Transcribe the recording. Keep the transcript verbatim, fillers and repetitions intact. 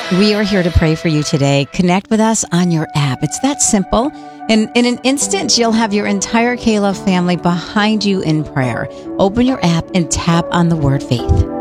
We are here to pray for you today. Connect with us on your app. It's that simple. And in an instant, you'll have your entire K-Love family behind you in prayer. Open your app and tap on the word faith.